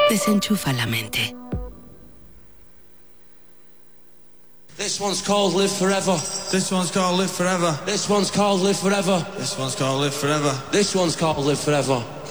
Desenchufa la mente. This one's called Live Forever. This one's called Live Forever. This one's called Live Forever. This one's called Live Forever. This one's called Live Forever.